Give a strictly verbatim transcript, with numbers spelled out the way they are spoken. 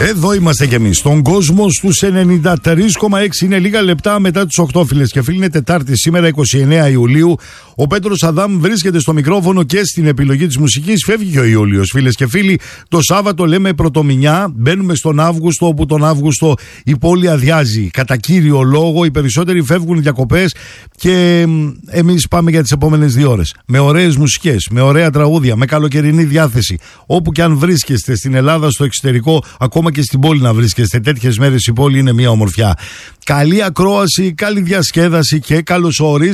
Εδώ είμαστε κι εμείς, στον κόσμο στους ενενήντα τρία κόμμα έξι. Είναι λίγα λεπτά μετά τις οκτώ, φίλες και φίλοι. Είναι Τετάρτη σήμερα, είκοσι εννέα Ιουλίου. Ο Πέτρος Αδάμ βρίσκεται στο μικρόφωνο και στην επιλογή της μουσικής. Φεύγει και ο Ιούλιος, φίλες και φίλοι. Το Σάββατο λέμε πρωτομηνιά. Μπαίνουμε στον Αύγουστο, όπου τον Αύγουστο η πόλη αδειάζει. Κατά κύριο λόγο, οι περισσότεροι φεύγουν διακοπές και εμείς πάμε για τις επόμενες δύο ώρες. Με ωραίες μουσικές, με ωραία τραγούδια, με καλοκαιρινή διάθεση. Όπου και αν βρίσκεστε στην Ελλάδα, στο εξωτερικό, ακόμα και στην πόλη να βρίσκεστε, τέτοιες μέρες η πόλη είναι μια ομορφιά. Καλή ακρόαση, καλή διασκέδαση και καλώς όρισ